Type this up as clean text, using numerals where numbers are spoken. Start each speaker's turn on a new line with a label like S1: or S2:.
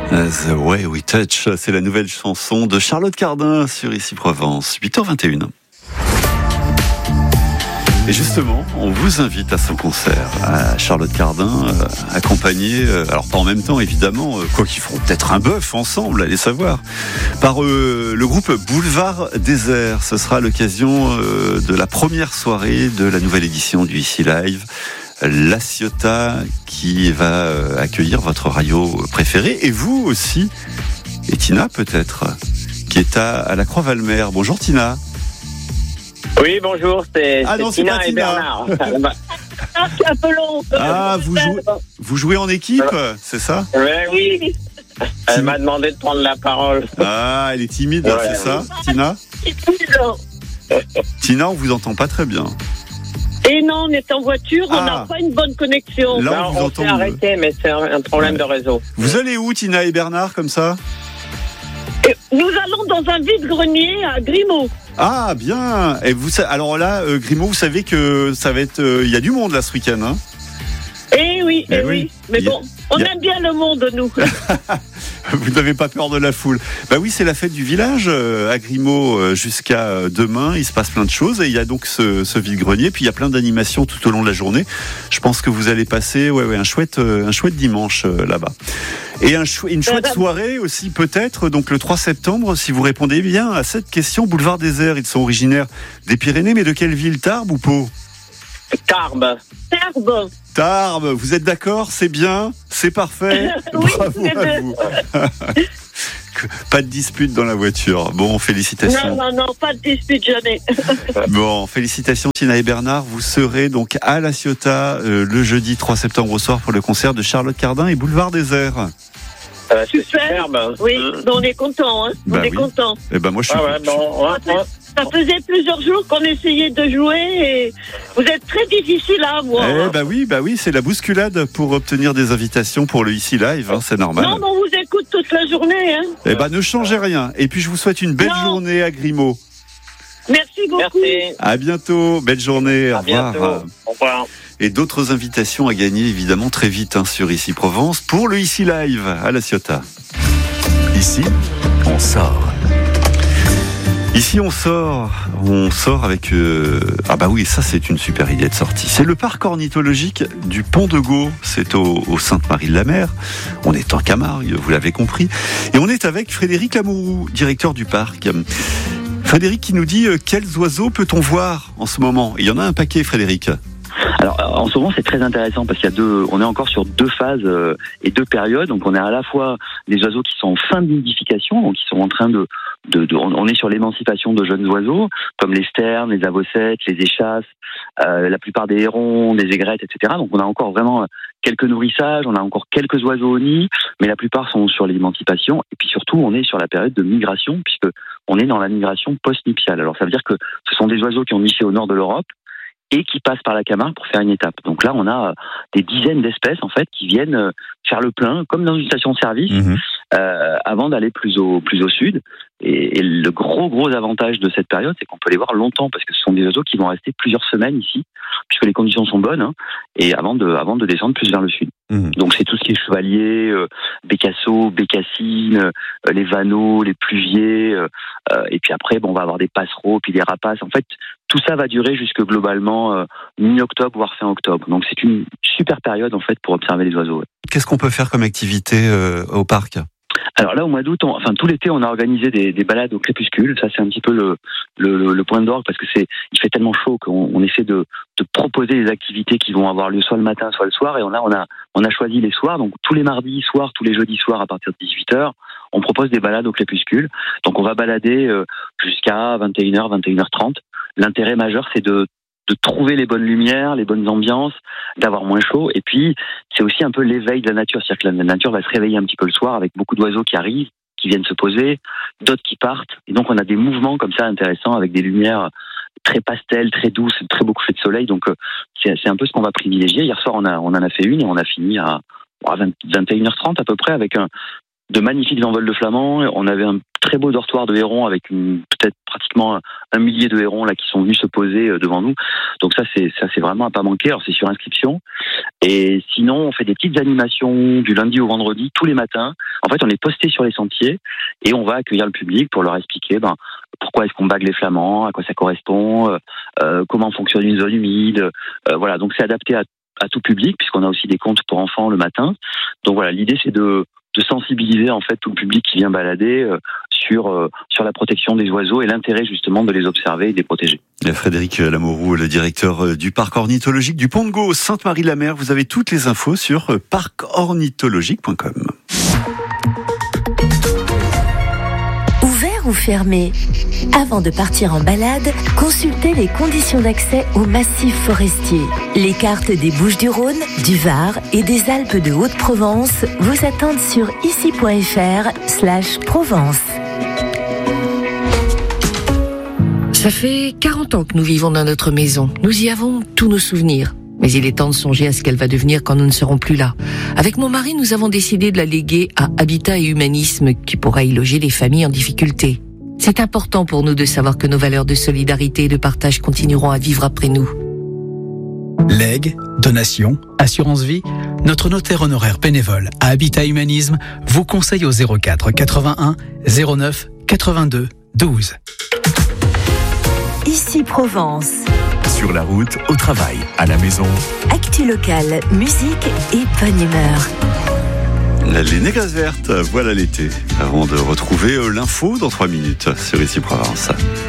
S1: The Way We Touch, c'est la nouvelle chanson de Charlotte Cardin sur Ici Provence, 8h21. Et justement, on vous invite à son concert, à Charlotte Cardin, accompagnée, alors pas en même temps évidemment, quoi qu'ils feront peut-être un bœuf ensemble, allez savoir, par le groupe Boulevard Désert. Ce sera l'occasion de la première soirée de la nouvelle édition du Ici Live. La Ciotat qui va accueillir votre radio préféré, et vous aussi, et Tina peut-être, qui est à la Croix-Valmer. Bonjour Tina.
S2: Oui, bonjour, c'est
S1: Tina
S2: et Bernard.
S3: C'est un peu long.
S1: Ah, vous jouez en équipe, c'est ça?
S2: Oui. Elle m'a demandé de prendre la parole.
S1: Ah, elle est timide, c'est ça, Tina? Tina, on vous entend pas très bien.
S3: Et non, on est en voiture, on n'a pas une bonne connexion.
S1: Là,
S2: on s'est arrêté, mais c'est un problème de réseau.
S1: Vous allez où, Tina et Bernard, comme ça?
S3: Nous allons dans un vide-grenier à Grimaud.
S1: Ah, bien. Et vous, alors là, Grimaud, vous savez que ça va être, il y a du monde là ce week-end, hein?
S3: Eh oui. Mais bon, on aime bien le monde, nous.
S1: Vous n'avez pas peur de la foule? Bah oui, c'est la fête du village à Grimaud jusqu'à demain. Il se passe plein de choses et il y a donc ce vide-grenier. Puis il y a plein d'animations tout au long de la journée. Je pense que vous allez passer un chouette dimanche là-bas. Et une chouette soirée aussi peut-être, donc le 3 septembre, si vous répondez bien à cette question. Boulevard Désert, ils sont originaires des Pyrénées, mais de quelle ville? Tarbes ou Pau? Tarbes, vous êtes d'accord? C'est bien? C'est parfait?
S3: Oui,
S1: bravo à vous. Pas de dispute dans la voiture. Bon, félicitations.
S3: Non, pas de dispute, jamais.
S1: Bon, félicitations Tina et Bernard. Vous serez donc à La Ciotat le jeudi 3 septembre au soir pour le concert de Charlotte Cardin et Boulevard Désert.
S3: Superbe. Oui, on est content, hein. On est content.
S1: Eh ben moi je suis.
S3: Ça faisait plusieurs jours qu'on essayait de jouer et vous êtes très difficile à avoir.
S1: Bah oui, c'est la bousculade pour obtenir des invitations pour le Ici Live, hein, c'est normal.
S3: Non, mais on vous écoute toute la journée, hein.
S1: Eh ben ne changez rien. Et puis je vous souhaite une belle journée à Grimaud.
S3: Merci beaucoup.
S2: Merci.
S1: À bientôt, belle journée. Au revoir.
S2: Au revoir.
S1: Et d'autres invitations à gagner évidemment très vite sur Ici Provence pour le Ici Live à La Ciotat. Ici, on sort. Ici, on sort avec... Ah bah oui, ça c'est une super idée de sortie. C'est le parc ornithologique du Pont de Gau. C'est au Sainte-Marie-de-la-Mer. On est en Camargue, vous l'avez compris. Et on est avec Frédéric Lamourou, directeur du parc. Frédéric qui nous dit quels oiseaux peut-on voir en ce moment? Il y en a un paquet, Frédéric.
S4: Alors en ce moment c'est très intéressant parce qu'il y a on est encore sur deux phases et deux périodes. Donc on est à la fois des oiseaux qui sont en fin de nidification, donc qui sont en train on est sur l'émancipation de jeunes oiseaux comme les sternes, les avocettes, les échasses, la plupart des hérons, des aigrettes, etc. Donc on a encore vraiment quelques nourrissages, on a encore quelques oiseaux au nid, mais la plupart sont sur l'émancipation. Et puis surtout on est sur la période de migration puisque on est dans la migration post-nuptiale. Alors ça veut dire que ce sont des oiseaux qui ont niché au nord de l'Europe et qui passent par la Camargue pour faire une étape. Donc là, on a des dizaines d'espèces en fait qui viennent faire le plein, comme dans une station-service, avant d'aller plus au sud. Et le gros avantage de cette période, c'est qu'on peut les voir longtemps parce que ce sont des oiseaux qui vont rester plusieurs semaines ici, puisque les conditions sont bonnes, hein, et avant de descendre plus vers le sud. Donc c'est tout ce qui est chevalier, bécasseaux, bécassines, les vanneaux, les pluviers, et puis après, on va avoir des passereaux, puis des rapaces. En fait, tout ça va durer jusque globalement mi-octobre, voire fin octobre. Donc c'est une super période en fait pour observer les oiseaux.
S1: Qu'est-ce qu'on peut faire comme activité au parc?
S4: Alors là, au mois d'août, tout l'été, on a organisé des balades au crépuscule. Ça, c'est un petit peu le point d'orgue parce que il fait tellement chaud qu'on essaie de proposer des activités qui vont avoir lieu soit le matin, soit le soir. Et on a choisi les soirs. Donc tous les mardis soirs, tous les jeudis soirs à partir de 18h, on propose des balades au crépuscule. Donc on va balader jusqu'à 21h, 21h30. L'intérêt majeur, c'est de trouver les bonnes lumières, les bonnes ambiances, d'avoir moins chaud. Et puis, c'est aussi un peu l'éveil de la nature. C'est-à-dire que la nature va se réveiller un petit peu le soir avec beaucoup d'oiseaux qui arrivent, qui viennent se poser, d'autres qui partent. Et donc, on a des mouvements comme ça intéressants avec des lumières très pastel, très douces, très beau coucher de soleil. Donc, c'est un peu ce qu'on va privilégier. Hier soir, on en a fait une et on a fini à 21h30 à peu près avec de magnifiques envols de flamands. On avait un très beau dortoir de hérons avec peut-être pratiquement 1 millier de hérons là qui sont venus se poser devant nous. Donc ça c'est vraiment à pas manquer. Alors c'est sur inscription. Et sinon on fait des petites animations du lundi au vendredi tous les matins. En fait on est posté sur les sentiers et on va accueillir le public pour leur expliquer pourquoi est-ce qu'on bague les flamands, à quoi ça correspond, comment fonctionne une zone humide. Voilà, donc c'est adapté à tout public puisqu'on a aussi des contes pour enfants le matin. Donc voilà, l'idée c'est de sensibiliser en fait tout le public qui vient balader sur la protection des oiseaux et l'intérêt justement de les observer et de les protéger.
S1: Frédéric Lamourou, le directeur du parc ornithologique du Pont de Gau, Sainte-Marie-la-Mer. Vous avez toutes les infos sur parcornithologique.com.
S5: Ouvert ou fermé ? Avant de partir en balade, consultez les conditions d'accès au massif forestier. Les cartes des Bouches-du-Rhône, du Var et des Alpes de Haute-Provence vous attendent sur ici.fr/Provence.
S6: Ça fait 40 ans que nous vivons dans notre maison. Nous y avons tous nos souvenirs. Mais il est temps de songer à ce qu'elle va devenir quand nous ne serons plus là. Avec mon mari, nous avons décidé de la léguer à Habitat et Humanisme, qui pourra y loger des familles en difficulté. C'est important pour nous de savoir que nos valeurs de solidarité et de partage continueront à vivre après nous.
S7: Legs, donations, assurance vie, notre notaire honoraire bénévole à Habitat Humanisme vous conseille au 04 81 09 82 12.
S5: Ici Provence.
S8: Sur la route, au travail, à la maison.
S5: Actu locale, musique et bonne humeur.
S1: Les négresses vertes, voilà l'été. Avant de retrouver l'info dans 3 minutes sur Ici Provence.